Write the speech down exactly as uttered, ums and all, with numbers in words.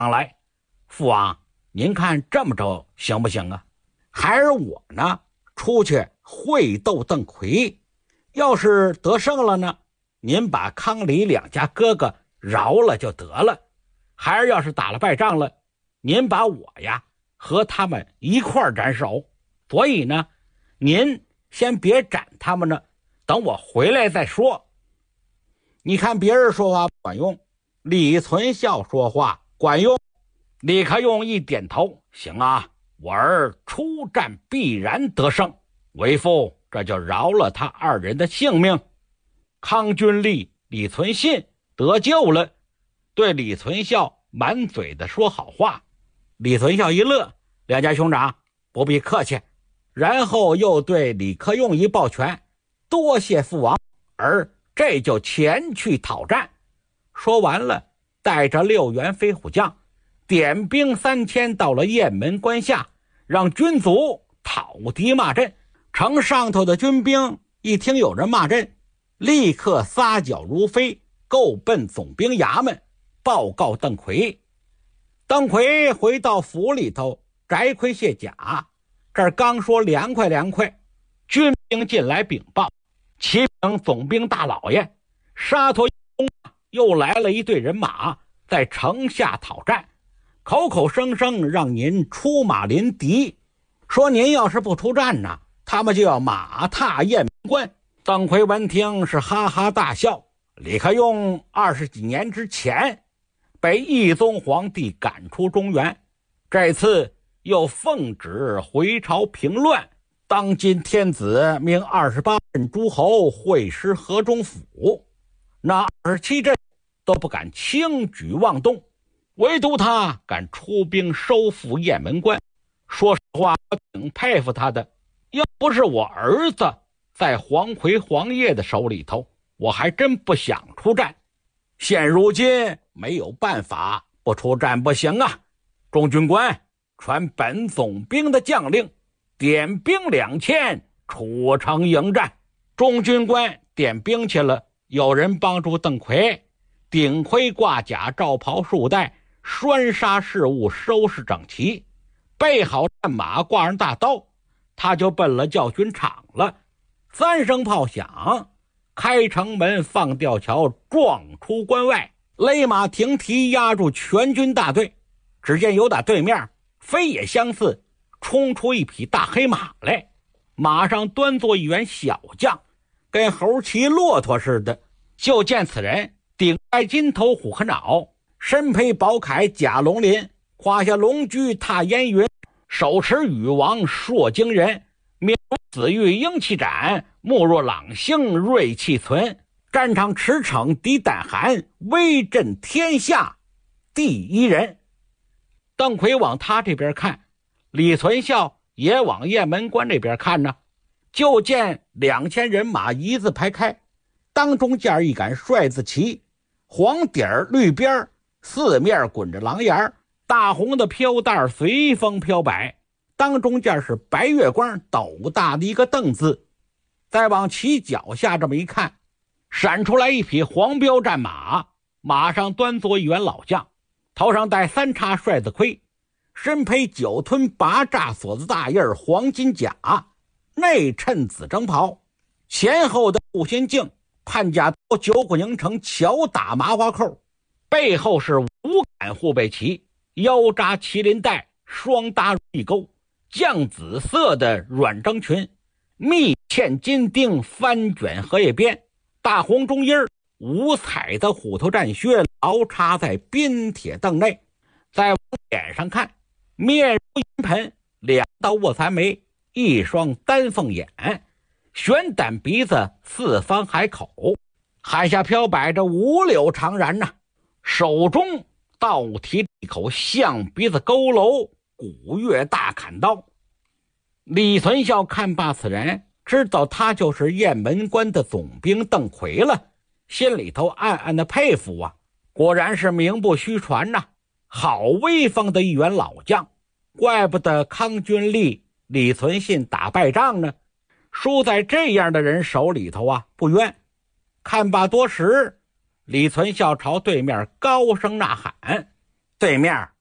来，父王，您看这么着行不行啊？孩儿我呢，出去会斗邓奎，要是得胜了呢，您把康李两家哥哥饶了就得了。孩儿要是打了败仗了，您把我呀和他们一块儿斩首。所以呢，您先别斩他们呢，等我回来再说。你看别人说话不管用，李存孝说话管用。李克用一点头，行啊，我儿出战必然得胜，为父这就饶了他二人的性命。康君立、李存信得救了，对李存孝满嘴的说好话。李存孝一乐，两家兄长不必客气，然后又对李克用一抱拳，多谢父王，而这就前去讨战。说完了，带着六员飞虎将点兵三千到了雁门关下，让军卒讨敌骂阵。城上头的军兵一听有人骂阵，立刻撒脚如飞，够奔总兵衙门报告邓奎。邓奎回到府里头摘盔卸甲，这儿刚说凉快凉快，军兵进来禀报，启禀总兵大老爷，沙陀又来了一队人马，在城下讨战，口口声声让您出马临敌，说您要是不出战呢，他们就要马踏雁门关。邓奎闻听是哈哈大笑。李克用二十几年之前被懿宗皇帝赶出中原，这次又奉旨回朝平乱，当今天子命二十八镇诸侯会师河中府，那二十七镇都不敢轻举妄动，唯独他敢出兵收复雁门关。说实话，我挺佩服他的，要不是我儿子在黄奎黄业的手里头，我还真不想出战。现如今没有办法，不出战不行啊！众军官，传本总兵的将令，点兵两千出城迎战。众军官点兵去了，有人帮助邓奎顶盔挂甲，罩袍束带，拴纱饰物收拾整齐，备好战马，挂上大刀，他就奔了教训场了。三声炮响，开城门，放吊桥，撞出关外，勒马停蹄，压住全军大队。只见有打对面飞也相似冲出一匹大黑马来，马上端坐一员小将，跟猴骑骆驼似的。就见此人顶戴金头虎壳脑，身披宝铠甲龙鳞，胯下龙驹踏烟云，手持羽王硕惊人，面如紫玉英气展，目若朗星锐气存，战场驰骋敌胆寒，威震天下第一人。邓奎往他这边看，李存孝也往雁门关这边看呢。就见两千人马一字排开，当中间一杆帅字旗，黄底儿绿边儿，四面滚着狼眼，大红的飘带随风飘摆，当中间是白月光斗大的一个邓字。再往旗脚下这么一看，闪出来一匹黄标战马，马上端坐一员老将，头上戴三叉帅子盔，身披九吞八炸锁子大印黄金甲，内衬紫征袍，前后的护心镜，判甲刀九股凝成乔打麻花扣，背后是五杆护背旗，腰扎麒麟带，双搭一钩，绛紫色的软征裙，密嵌金钉，翻卷荷叶边，大红中衣，五彩的虎头战靴牢插在冰铁凳内。再往脸上看，面如银盆，两道卧蚕眉，一双丹凤眼，悬胆鼻子，四方海口，海下飘摆着五柳长髯呐、啊，手中倒提一口象鼻子佝偻古月大砍刀。李存孝看罢此人，知道他就是雁门关的总兵邓奎了，心里头暗暗的佩服啊，果然是名不虚传呐、啊，好威风的一员老将，怪不得康君立、李存信打败仗呢，输在这样的人手里头啊，不冤。看罢多时，李存孝朝对面高声呐喊， 对面